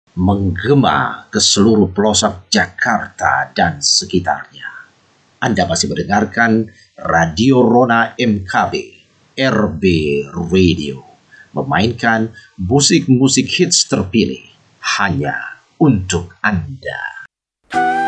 menggema ke seluruh pelosok Jakarta dan sekitarnya. Anda masih mendengarkan Radio Rona MKB, RB Radio, memainkan musik-musik hits terpilih hanya untuk Anda.